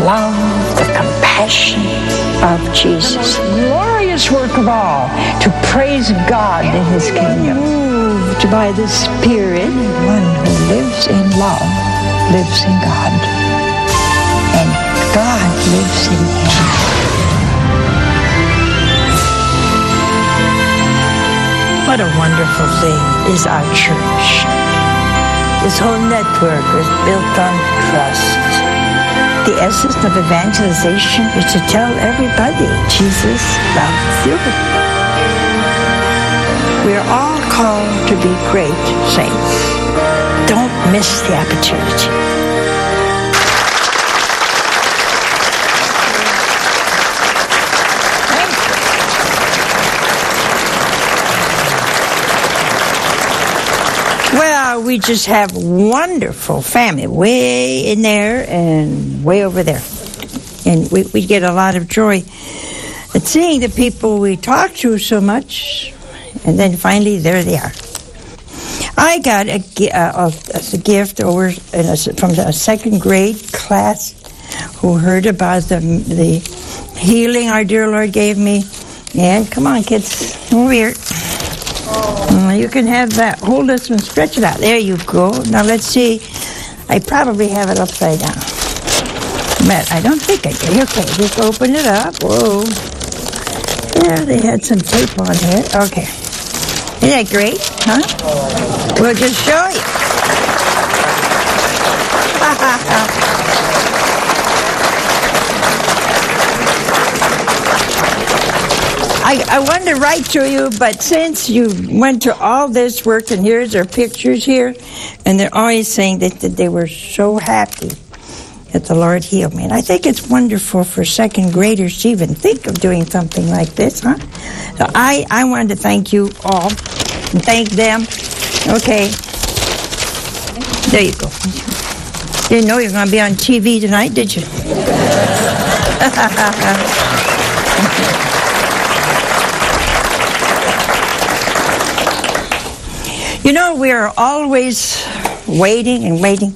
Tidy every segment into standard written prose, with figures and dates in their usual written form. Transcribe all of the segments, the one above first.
love, the compassion of Jesus. The glorious work of all, to praise God in His kingdom. Moved by the Spirit, one who lives in love lives in God, and God lives in him. What a wonderful thing is our church. This whole network is built on trust. The essence of evangelization is to tell everybody Jesus loves you. We are all called to be great saints. Don't miss the opportunity. Well, we just have wonderful family way in there and way over there. And we get a lot of joy at seeing the people we talk to so much, and then finally there they are. I got a gift over from a second grade class who heard about the healing our dear Lord gave me. And come on, kids, over here. You can have that. Hold this and stretch it out. There you go. Now let's see. I probably have it upside down. But I don't think I did. Okay, just open it up. Whoa. Yeah, they had some tape on here. Okay. Isn't that great? Huh? We'll just show you. I wanted to write to you, but since you went to all this work, and here's their pictures here, and they're always saying that they were so happy that the Lord healed me. And I think it's wonderful for second graders to even think of doing something like this, huh? So I wanted to thank you all and thank them. Okay. There you go. Didn't know you were going to be on TV tonight, did you? You know, we are always waiting and waiting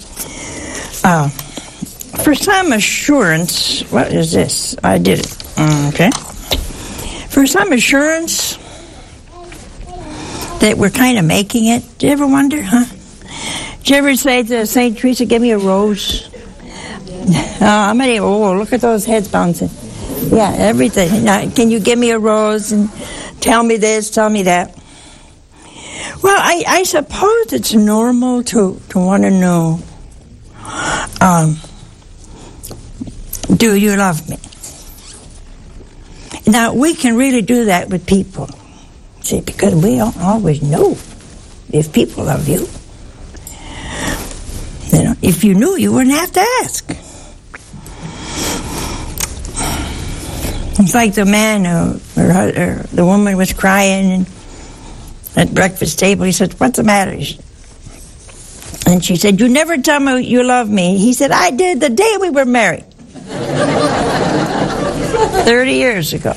for some assurance. What is this? I did it. Okay. For some assurance that we're kind of making it. Do you ever wonder, huh? Did you ever say to St. Teresa, give me a rose? Look at those heads bouncing. Yeah, everything. Now, can you give me a rose and tell me this, tell me that? Well, I suppose it's normal to want to know, do you love me? Now, we can really do that with people. See, because we don't always know if people love you. You know, if you knew, you wouldn't have to ask. It's like the man or the woman was crying at breakfast table. He said, "What's the matter?" And she said, "You never tell me you love me." He said, "I did the day we were married." 30 years ago.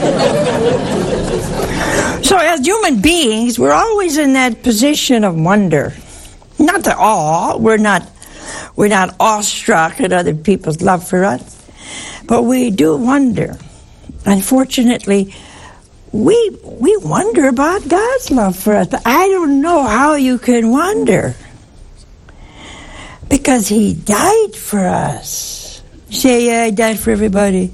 So as human beings, we're always in that position of wonder. Not at all. We're not awestruck at other people's love for us. But we do wonder. Unfortunately, we wonder about God's love for us. But I don't know how you can wonder. Because He died for us. Say, yeah, He died for everybody.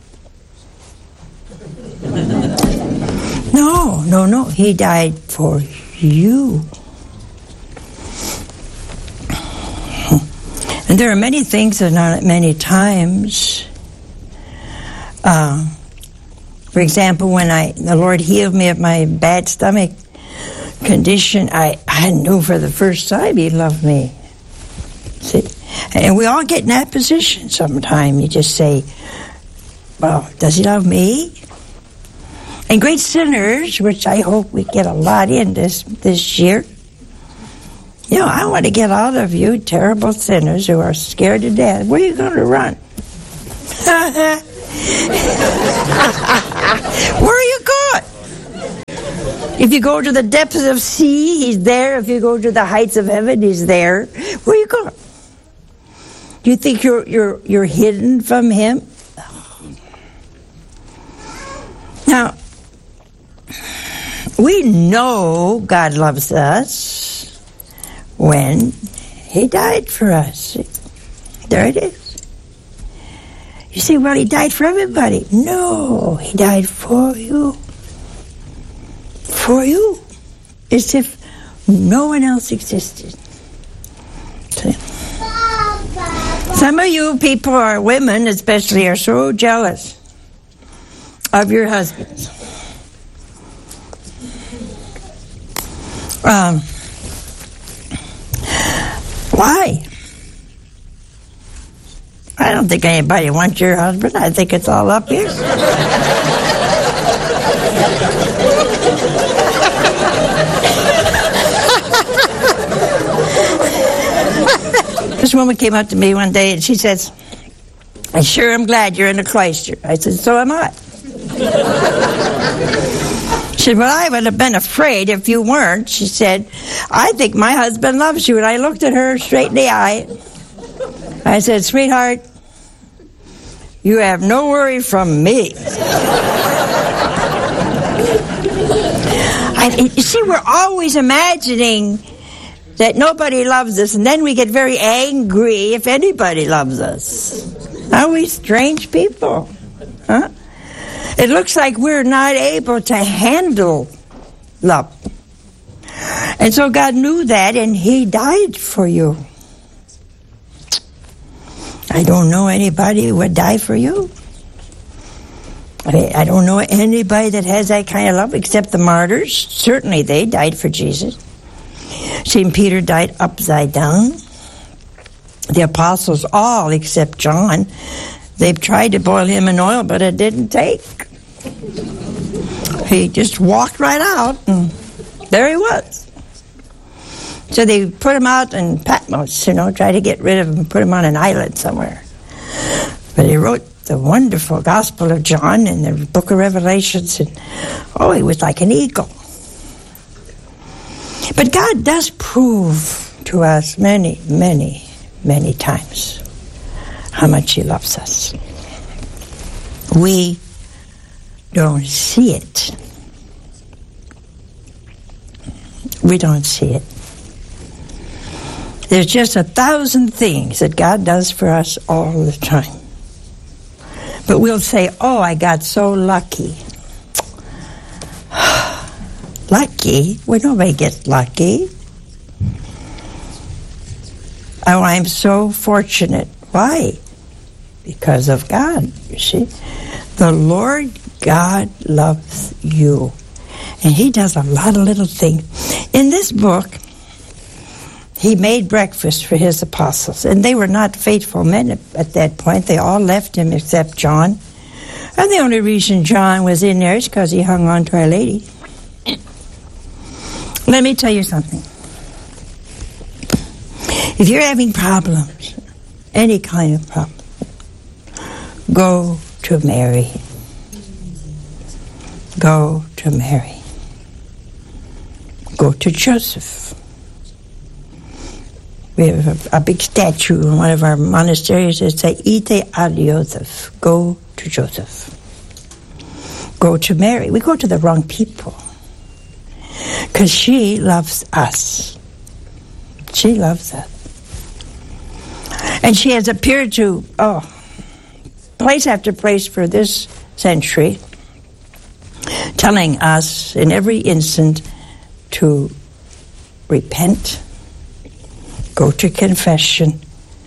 No. He died for you. And there are many things that not many times. For example, when the Lord healed me of my bad stomach condition, I knew for the first time He loved me. See? And we all get in that position sometime. You just say, well, does He love me? And great sinners, which I hope we get a lot in this year. You know, I want to get out of you terrible sinners who are scared to death. Where are you going to run? Where are you going? If you go to the depths of sea, He's there. If you go to the heights of heaven, He's there. Where are you going? Do you think you're hidden from Him? Now, we know God loves us when He died for us. There it is. You say, well, He died for everybody. No, He died for you. For you. As if no one else existed. Some of you people are women, especially, are so jealous of your husbands. Why? I don't think anybody wants your husband. I think it's all up here. This woman came up to me one day and she says, I sure am glad you're in a cloister. I said, so am I. She said, well, I would have been afraid if you weren't. She said, I think my husband loves you. And I looked at her straight in the eye. I said, sweetheart, you have no worry from me. You see, we're always imagining that nobody loves us, and then we get very angry if anybody loves us. Are we strange people? Huh? It looks like we're not able to handle love. And so God knew that, and He died for you. I don't know anybody who would die for you. I don't know anybody that has that kind of love except the martyrs. Certainly they died for Jesus. St. Peter died upside down. The apostles, all except John, they've tried to boil him in oil, but it didn't take. He just walked right out, and there he was. So they put him out in Patmos, try to get rid of him, put him on an island somewhere. But he wrote the wonderful Gospel of John and the book of Revelations, and he was like an eagle. But God does prove to us many, many, many times how much He loves us. We don't see it. We don't see it. There's just 1,000 things that God does for us all the time. But we'll say, I got so lucky. Lucky? Well, nobody gets lucky. I'm so fortunate. Why? Because of God, you see. The Lord God loves you. And He does a lot of little things. In this book, He made breakfast for His apostles. And they were not faithful men at that point. They all left Him except John. And the only reason John was in there is because he hung on to Our Lady. Let me tell you something. If you're having problems, any kind of problem, go to Mary. Go to Mary. Go to Joseph. We have a big statue in one of our monasteries that says, Ite ad Joseph. Go to Joseph. Go to Mary. We go to the wrong people. Because she loves us. She loves us. And she has appeared to place after place for this century, telling us in every instant to repent, go to confession,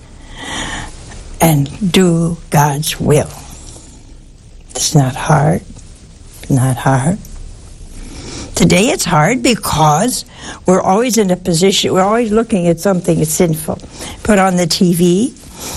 and do God's will. It's not hard. Not hard. Today it's hard because we're always in a position, we're always looking at something that's sinful. Put on the TV.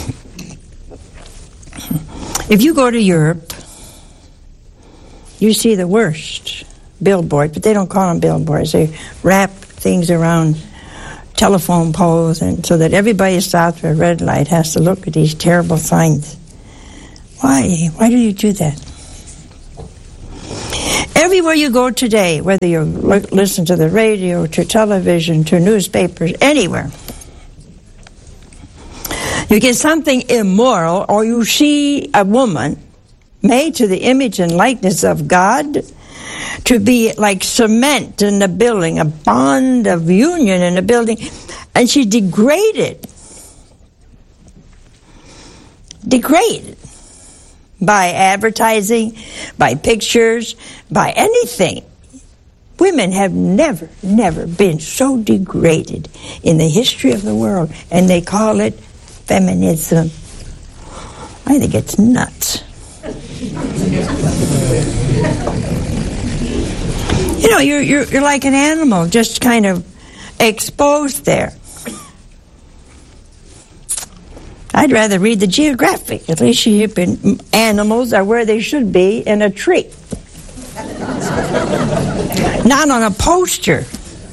If you go to Europe, you see the worst billboard, but they don't call them billboards. They wrap things around telephone poles, and so that everybody who stops at a red light has to look at these terrible signs. Why? Why do you do that? Everywhere you go today, whether you listen to the radio, to television, to newspapers, anywhere, You get something immoral, or you see a woman made to the image and likeness of God to be like cement in the building, a bond of union in the building, and she's degraded by advertising, by pictures, by anything. Women have never been so degraded in the history of the world, and they call it feminism. I think it's nuts. You know, you're like an animal, just kind of exposed there. I'd rather read the Geographic. At least animals are where they should be, in a tree. Not on a poster.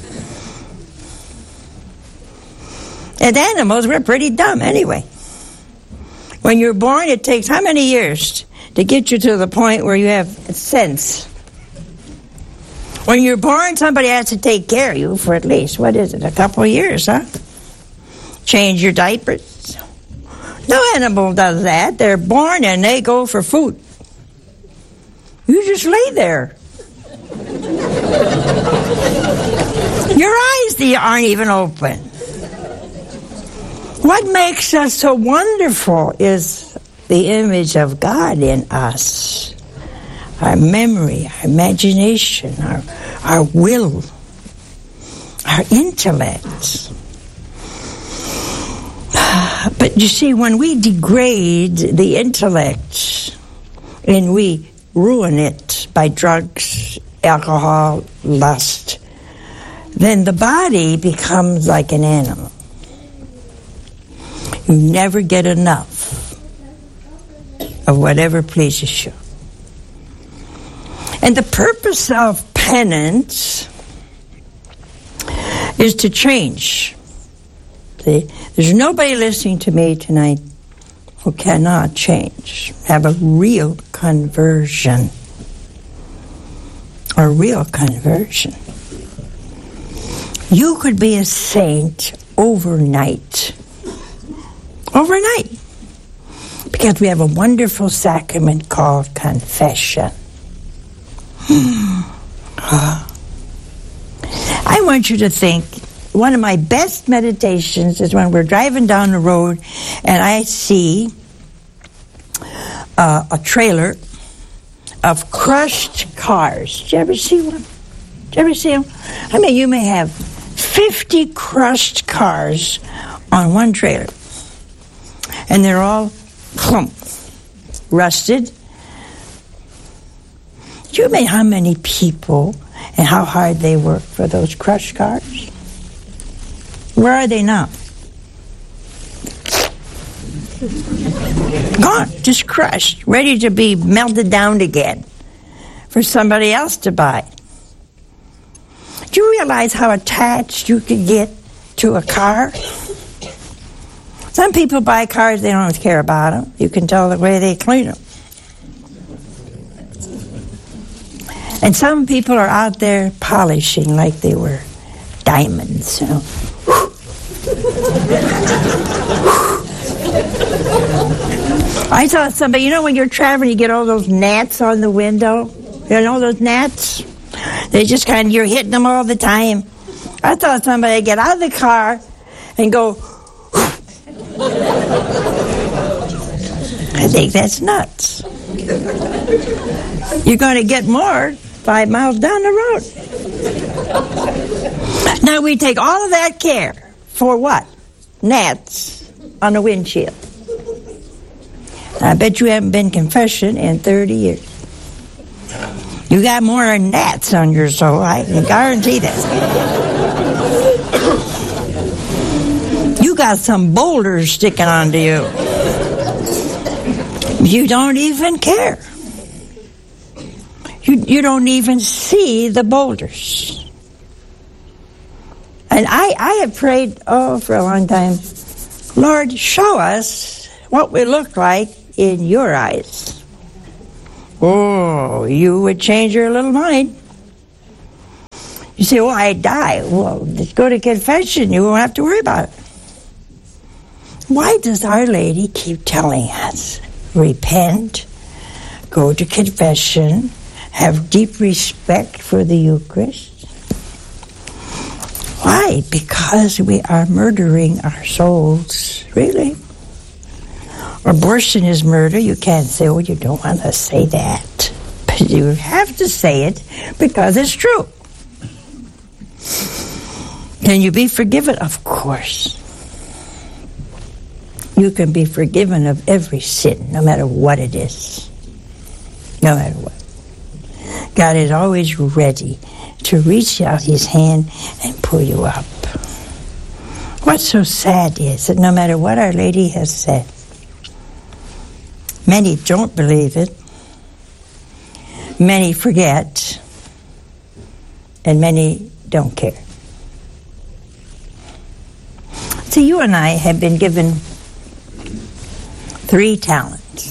And animals, we're pretty dumb anyway. When you're born, it takes how many years to get you to the point where you have sense? When you're born, somebody has to take care of you for at least, a couple of years, huh? Change your diapers. No animal does that. They're born and they go for food. You just lay there. Your eyes aren't even open. What makes us so wonderful is the image of God in us. Our memory, our imagination, our will, our intellect. But you see, when we degrade the intellect and we ruin it by drugs, alcohol, lust, then the body becomes like an animal. You never get enough of whatever pleases you. And the purpose of penance is to change. See, there's nobody listening to me tonight who cannot change, have a real conversion. A real conversion. You could be a saint overnight. Overnight. Because we have a wonderful sacrament called confession. I want you to think, one of my best meditations is when we're driving down the road and I see a trailer of crushed cars. Did you ever see one? Did you ever see them? I mean, you may have 50 crushed cars on one trailer. And they're all rusted. Do you know how many people and how hard they work for those crushed cars? Where are they now? Gone, just crushed, ready to be melted down again for somebody else to buy. Do you realize how attached you could get to a car? Some people buy cars, they don't care about them. You can tell the way they clean them. And some people are out there polishing like they were diamonds. You know? I saw somebody, you know when you're traveling, you get all those gnats on the window? You know those gnats? They just kind of, you're hitting them all the time. I thought somebody get out of the car and go, I think that's nuts. You're going to get more 5 miles down the road. Now we take all of that care for what? Gnats on the windshield. I bet you haven't been confession in 30 years. You got more than gnats on your soul, I can guarantee that. You got some boulders sticking onto you. You don't even care. You don't even see the boulders. And I have prayed, for a long time, Lord, show us what we look like in your eyes. Oh, you would change your little mind. You say, I die. Well, just go to confession. You won't have to worry about it. Why does Our Lady keep telling us, repent, go to confession, have deep respect for the Eucharist? Why? Because we are murdering our souls, really. Abortion is murder. You can't say, oh, you don't want to say that. But you have to say it because it's true. Can you be forgiven? Of course. You can be forgiven of every sin, no matter what it is. No matter what. God is always ready to reach out his hand and pull you up. What's so sad is that no matter what Our Lady has said, many don't believe it, many forget, and many don't care. See, you and I have been given 3 talents.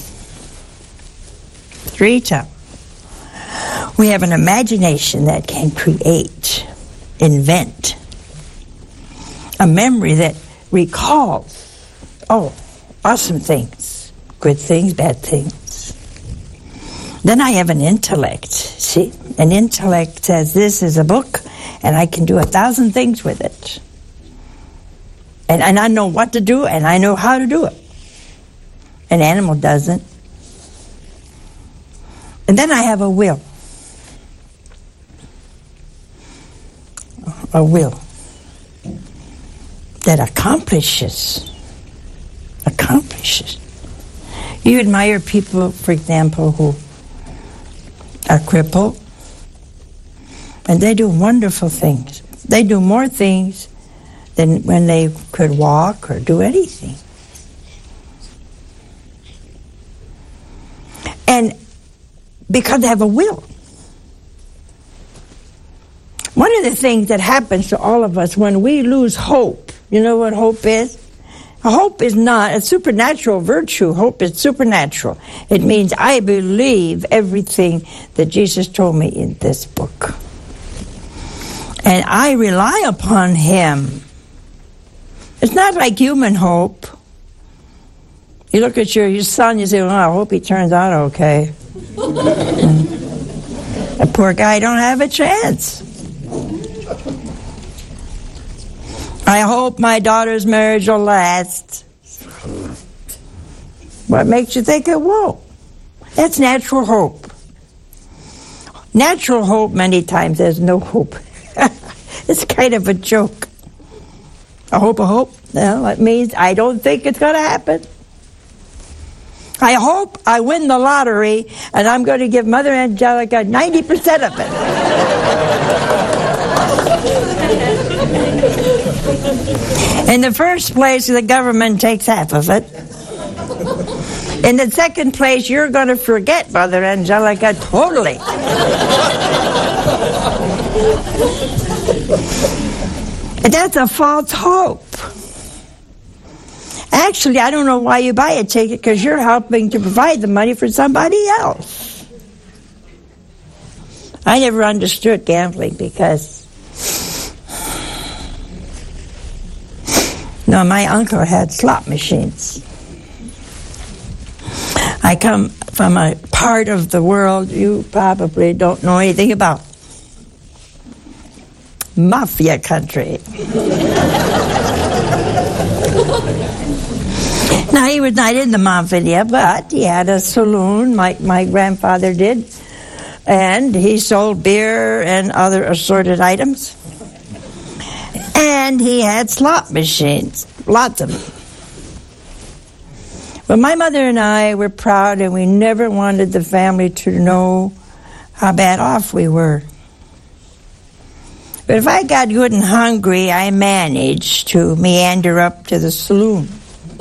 3 talents. We have an imagination that can create, invent, a memory that recalls, awesome things, good things, bad things. Then I have an intellect. See, an intellect says this is a book, and I can do 1,000 things with it. And I know what to do, and I know how to do it. An animal doesn't. And then I have a will. A will that accomplishes. You admire people, for example, who are crippled, and they do wonderful things. They do more things than when they could walk or do anything. And because they have a will. One of the things that happens to all of us when we lose hope, you know what hope is? Hope is not a supernatural virtue. Hope is supernatural. It means I believe everything that Jesus told me in this book. And I rely upon him. It's not like human hope. You look at your son, you say, well, I hope he turns out okay. The poor guy don't have a chance. I hope my daughter's marriage will last. What makes you think it won't? That's natural hope. Natural hope, many times, there's no hope. It's kind of a joke. A hope. Well, it means I don't think it's going to happen. I hope I win the lottery, and I'm going to give Mother Angelica 90% of it. In the first place, the government takes half of it. In the second place, you're going to forget Mother Angelica totally. That's a false hope. Actually, I don't know why you buy a ticket, because you're helping to provide the money for somebody else. I never understood gambling because, no, my uncle had slot machines. I come from a part of the world you probably don't know anything about. Mafia country. Now, he was not in the mafia, but he had a saloon, like my grandfather did, and he sold beer and other assorted items. And he had slot machines, lots of them. But my mother and I were proud, and we never wanted the family to know how bad off we were. But if I got good and hungry, I managed to meander up to the saloon.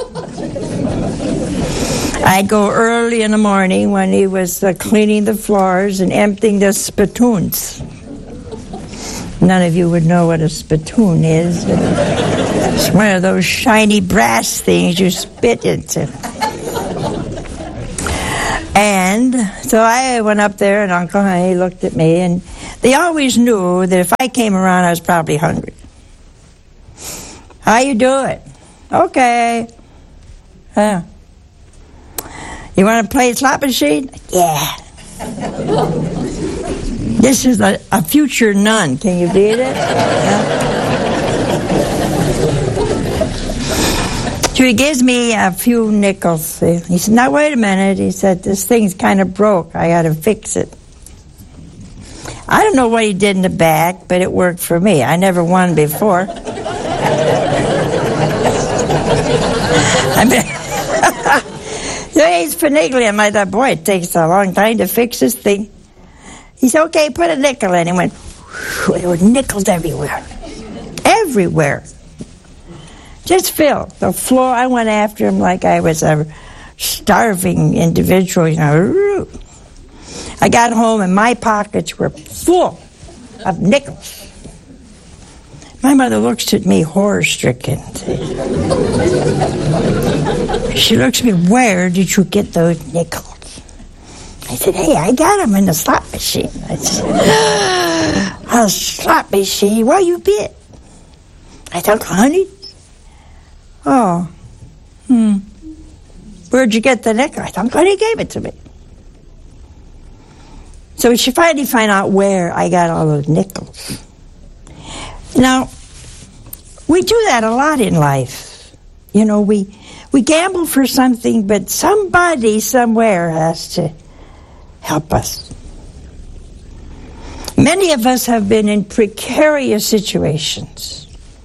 I'd go early in the morning when he was cleaning the floors and emptying the spittoons. None of you would know what a spittoon is. It's one of those shiny brass things you spit into. And so I went up there, and Uncle Honey looked at me, and they always knew that if I came around, I was probably hungry. How you doing? Okay. Huh. You want to play slot machine? Yeah. This is a future nun. Can you beat it? Yeah. So he gives me a few nickels. He said, now wait a minute. He said, this thing's kind of broke. I got to fix it. I don't know what he did in the back, but it worked for me. I never won before. I mean, he's finagling. I thought, boy, it takes a long time to fix this thing. He said, okay, put a nickel in. He went, whew, there were nickels everywhere. Everywhere. Just filled the floor. I went after him like I was a starving individual, you know. I got home and my pockets were full of nickels. My mother looks at me horror-stricken. She looks at me, where did you get those nickels? I said, hey, I got them in the slot machine. I said, a slot machine? Where you been? I said, honey. Oh. Where'd you get the nickel? I thought, honey gave it to me. So she finally found out where I got all those nickels. Now, we do that a lot in life. You know, we gamble for something, but somebody somewhere has to help us. Many of us have been in precarious situations.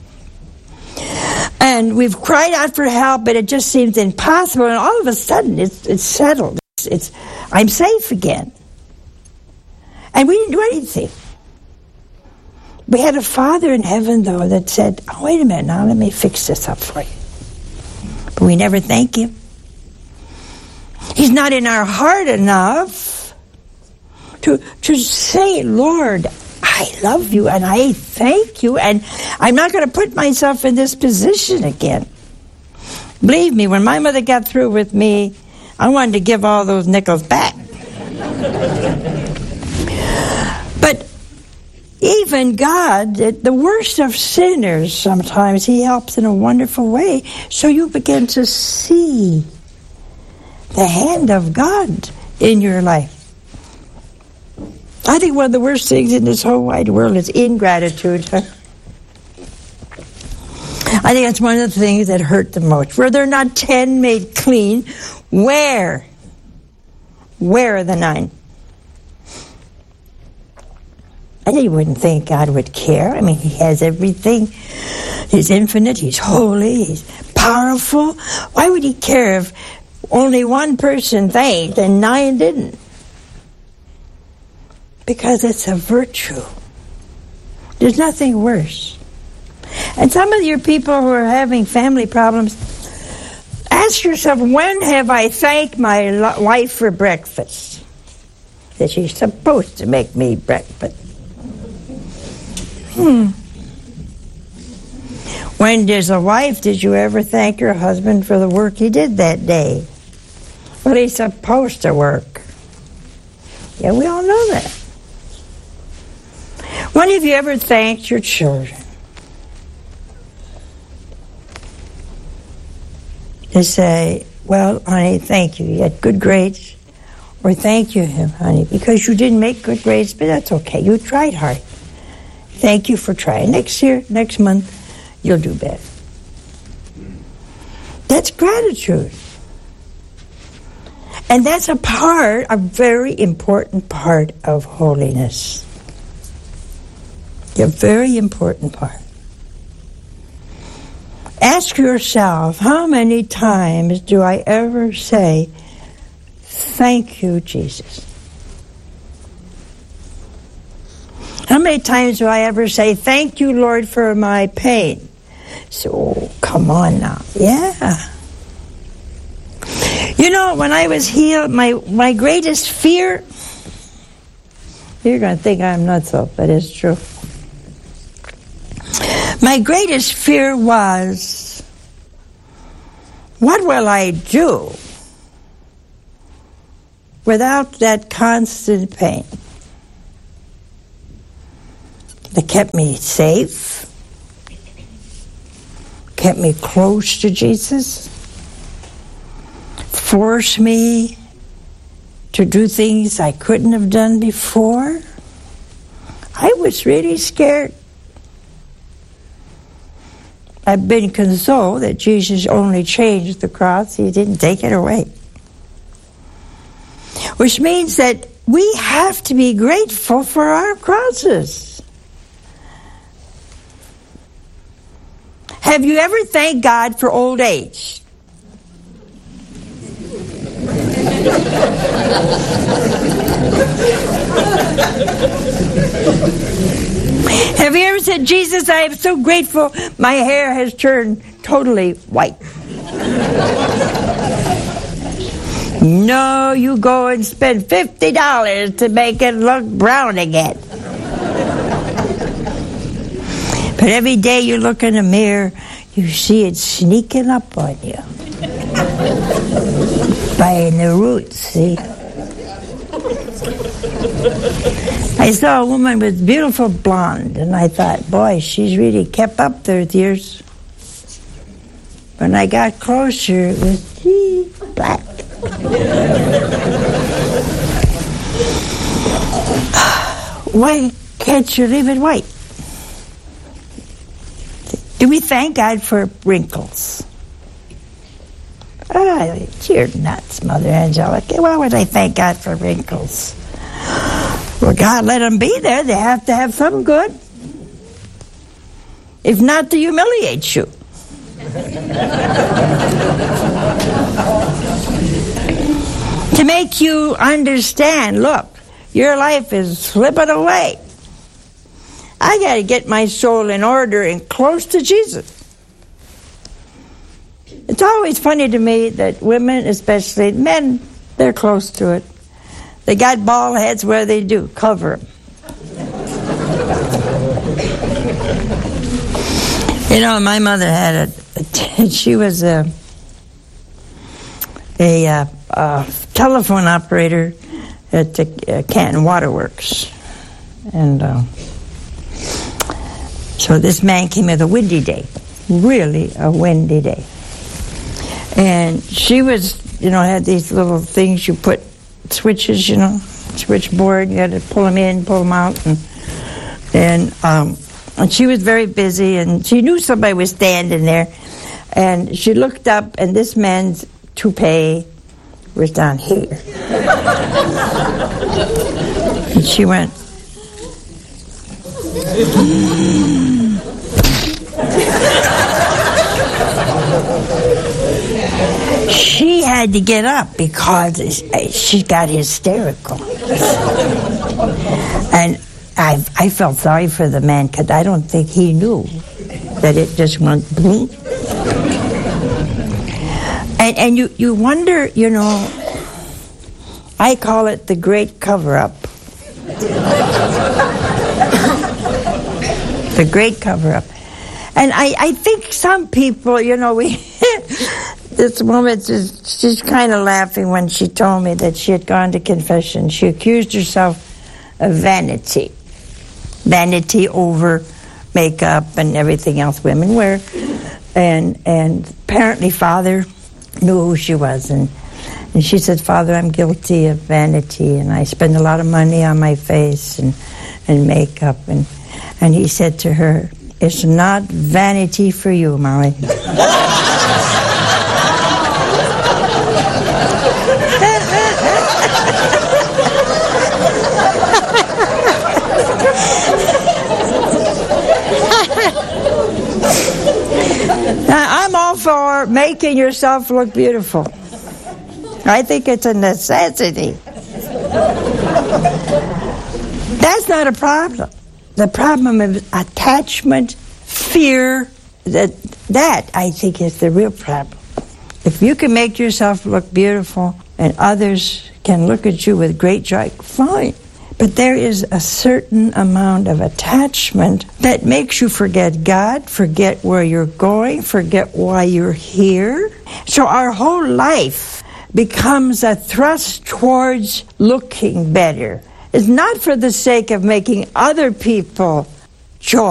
And we've cried out for help, but it just seems impossible. And all of a sudden, it's settled. I'm safe again. And we didn't do anything. We had a Father in heaven, though, that said, oh, wait a minute, now let me fix this up for you. But we never thank him. He's not in our heart enough to say, Lord, I love you and I thank you, and I'm not going to put myself in this position again. Believe me, when my mother got through with me, I wanted to give all those nickels back. But even God, the worst of sinners, sometimes he helps in a wonderful way, so you begin to see the hand of God in your life. I think one of the worst things in this whole wide world is ingratitude. I think that's one of the things that hurt the most. Were there not 10 made clean, where are the 9? I think you wouldn't think God would care. I mean, he has everything. He's infinite, he's holy, he's powerful. Why would he care if only one person thanked and 9 didn't? Because it's a virtue. There's nothing worse. And some of your people who are having family problems, ask yourself, when have I thanked my wife for breakfast? That she's supposed to make me breakfast. When as a wife, did you ever thank your husband for the work he did that day? Well, he's supposed to work. Yeah, we all know that. When have you ever thanked your children? To say, well, honey, thank you. You had good grades. Or thank you, honey, because you didn't make good grades, but that's okay. You tried hard. Thank you for trying. Next year, next month, you'll do better. That's gratitude. And that's a very important part of holiness. A very important part. Ask yourself, how many times do I ever say, thank you, Jesus? How many times do I ever say, thank you, Lord, for my pain? So, come on now. Yeah. You know, when I was healed, my greatest fear, you're going to think I'm nuts, but it's true. My greatest fear was, what will I do without that constant pain that kept me safe, kept me close to Jesus, force me to do things I couldn't have done before. I was really scared. I've been consoled that Jesus only changed the cross. He didn't take it away. Which means that we have to be grateful for our crosses. Have you ever thanked God for old age? Have you ever said, Jesus, I am so grateful my hair has turned totally white? No, you go and spend $50 to make it look brown again. But every day you look in the mirror, you see it sneaking up on you. By the roots, see? I saw a woman with beautiful blonde, and I thought, boy, she's really kept up there with years. When I got closer, it was black. Why can't you leave it white? Do we thank God for wrinkles? Oh, you're nuts, Mother Angelica. Why would I thank God for wrinkles? Well, God let them be there. They have to have something good. If not, to humiliate you. To make you understand, look, your life is slipping away. I got to get my soul in order and close to Jesus. It's always funny to me that women, especially men, they're close to it. They got bald heads where they do. Cover them. You know, my mother had she was a telephone operator at the Canton Waterworks. And so this man came at a windy day. Really a windy day. And she was, had these little things you put switches, switchboard. You had to pull them in, pull them out. And she was very busy, and she knew somebody was standing there. And she looked up, and this man's toupee was down here. And she went, She had to get up because she got hysterical. And I felt sorry for the man because I don't think he knew that it just went boom. And you wonder, I call it the great cover-up. The great cover-up. And I think some people, this woman, she's kind of laughing when she told me that she had gone to confession. She accused herself of vanity. Vanity over makeup and everything else women wear. And apparently Father knew who she was. And she said, Father, I'm guilty of vanity, and I spend a lot of money on my face and makeup. And he said to her, it's not vanity for you, Molly. I'm all for making yourself look beautiful. I think it's a necessity. That's not a problem. The problem is attachment, fear, that I think is the real problem. If you can make yourself look beautiful and others can look at you with great joy, fine. But there is a certain amount of attachment that makes you forget God, forget where you're going, forget why you're here. So our whole life becomes a thrust towards looking better. It's not for the sake of making other people joy.